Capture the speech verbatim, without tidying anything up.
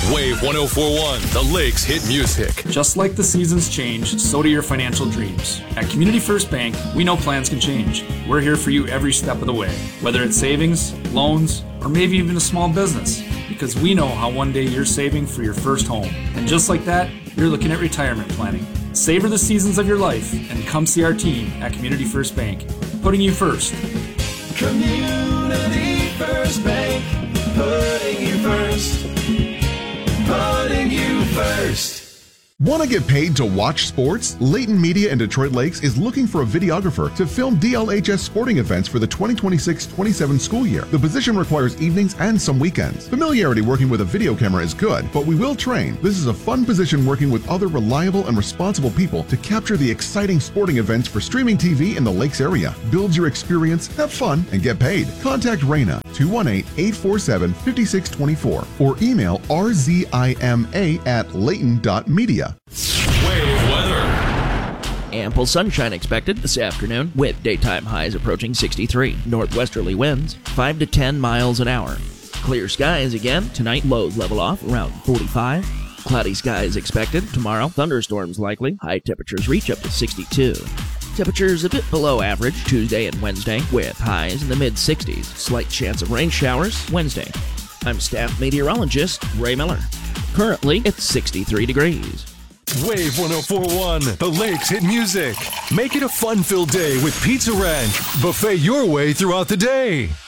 Wave one oh four point one, the Lakes hit music. Just like the seasons change, so do your financial dreams. At Community First Bank, we know plans can change. We're here for you every step of the way, whether it's savings, loans, or maybe even a small business, because we know how one day you're saving for your first home. And just like that, you're looking at retirement planning. Savor the seasons of your life and come see our team at Community First Bank, putting you first. Community First Bank, putting you first. Putting you first. Want to get paid to watch sports? Layton Media in Detroit Lakes is looking for a videographer to film D L H S sporting events for the twenty twenty-six twenty-seven school year. The position requires evenings and some weekends. Familiarity working with a video camera is good, but we will train. This is a fun position working with other reliable and responsible people to capture the exciting sporting events for streaming T V in the Lakes area. Build your experience, have fun, and get paid. Contact Raina, two one eight, eight four seven, five six two four, or email r z i m a at layton dot media. Wave weather. Ample sunshine expected this afternoon with daytime highs approaching sixty-three. Northwesterly winds five to ten miles an hour. Clear skies again. Tonight lows level off around forty-five. Cloudy skies expected. Tomorrow thunderstorms likely. High temperatures reach up to sixty-two. Temperatures a bit below average Tuesday and Wednesday with highs in the mid sixties. Slight chance of rain showers Wednesday. I'm staff meteorologist Ray Miller. Currently it's sixty-three degrees. Wave one oh four point one, the Lakes hit music. Make it a fun-filled day with Pizza Ranch. Buffet your way throughout the day.